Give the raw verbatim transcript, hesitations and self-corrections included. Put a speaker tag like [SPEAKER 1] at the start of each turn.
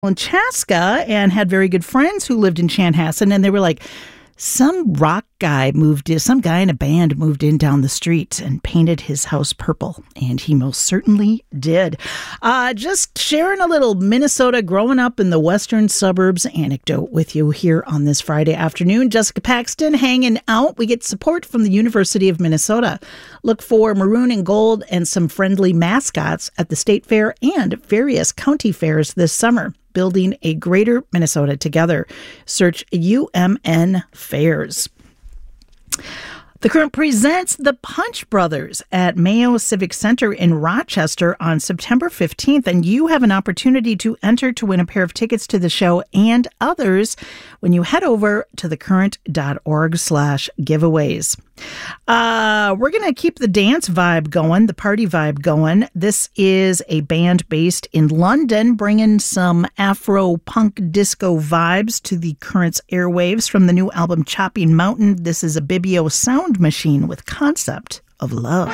[SPEAKER 1] in Chaska and had very good friends who lived in Chanhassen, and they were like, some rock guy moved in, some guy in a band moved in down the street and painted his house purple. And he most certainly did. Uh, just sharing a little Minnesota growing up in the western suburbs anecdote with you here on this Friday afternoon. Jessica Paxton hanging out. We get support from the University of Minnesota. Look for maroon and gold and some friendly mascots at the state fair and various county fairs this summer. Building a greater Minnesota together. Search U M N Fairs. The Current presents the Punch Brothers at Mayo Civic Center in Rochester on September fifteenth, and you have an opportunity to enter to win a pair of tickets to the show and others when you head over to thecurrent.org slash giveaways. Uh, we're going to keep the dance vibe going, the party vibe going. This is a band based in London, bringing some Afro-punk disco vibes to the Current's airwaves from the new album Chopping Mountain. This is a Bibio sound machine with Concept of Love.